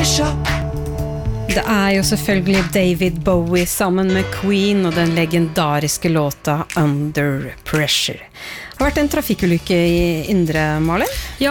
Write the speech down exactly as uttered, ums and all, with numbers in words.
Det er jo selvfølgelig David Bowie sammen med Queen og den legendariske låta Under Pressure. Det har vært en trafikkulykke i Indre, Malin? Ja,